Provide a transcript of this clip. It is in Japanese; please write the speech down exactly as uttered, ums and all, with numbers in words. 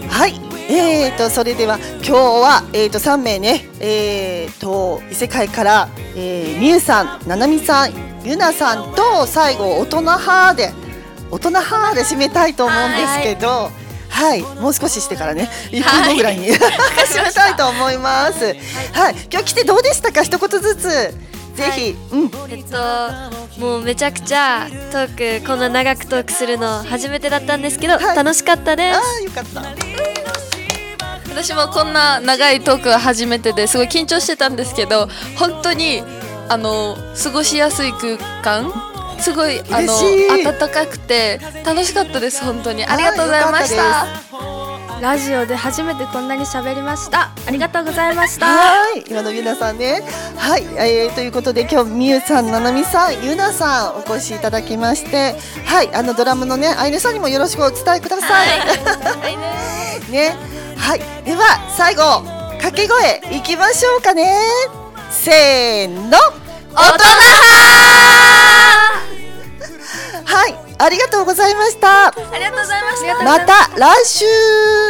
はい、えーとそれでは今日は、えーとさんめいね、えーと異世界から、えー、みゆさん、ななみさん、ゆなさんと最後大人派で大人派で締めたいと思うんですけど、はい、もう少ししてからねいっぷんごぐらいに、はい、締めたいと思います。はい、はい、今日来てどうでしたか、一言ずつぜひ。 はい、うん、えっともうめちゃくちゃトーク、こんな長くトークするの初めてだったんですけど、はい、楽しかったです。 あー、よかった。 私もこんな長いトークは初めてですごい緊張してたんですけど、本当にあの過ごしやすい空間、すごいあの温かくて楽しかったです。本当にありがとうございました。 ラジオで初めてこんなに喋りました。ありがとうございました。 はい、今のゆなさんね。はい、えー、ということで今日みゆさん、ななみさん、ゆなさんお越しいただきまして、はい、あのドラムのねあいねさんにもよろしくお伝えください。はい、ね、はい、では最後掛け声いきましょうかね。せーの、大人派。はい、ありがとうございました。 ありがとうございました。 また来週。